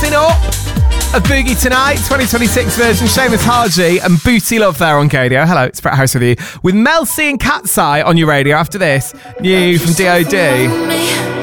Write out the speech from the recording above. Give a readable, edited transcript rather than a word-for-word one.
wrapping up of Boogie Tonight, 2026 version. Seamus Haji and Booty Love there on KDO. Hello, it's Brett House with you. With Mel C and Cat's Eye on your radio after this. New from DOD.